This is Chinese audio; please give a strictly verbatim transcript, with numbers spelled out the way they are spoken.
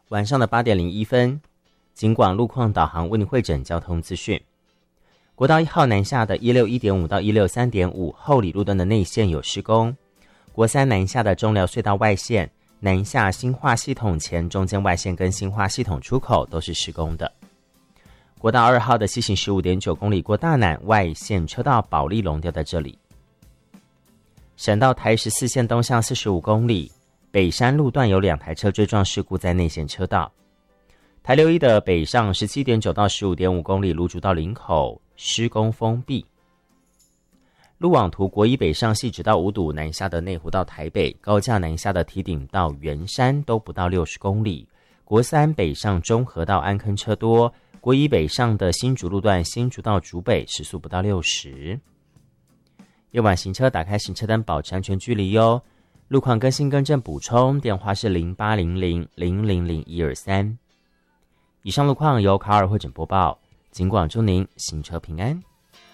晚上的八点零一分，警广路况导航为您汇整交通资讯。国道一号南下的一六一点五到一六三点五后里路段的内线有施工，国三南下的中寮隧道外线南下新化系统前中间外线跟新化系统出口都是施工的。国道二号的西行 十五点九公里过大南外线车道保利龙掉在这里。省道台十四线东向四十五公里，北山路段有两台车追撞事故在内线车道。台六一的北上 十七点九到十五点五公里芦竹到林口施工封闭。路网图国一北上系直到五堵南下的内湖到台北，高架南下的堤顶到圆山都不到六十公里。国三北上中和到安坑车多，国一北上的新竹路段新竹到竹北时速不到六十。夜晚行车打开行车灯，保持安全距离哟。路况更新更正补充，电话是零八零零零零零一二三。以上路况由卡尔汇整播报，警广祝您行车平安。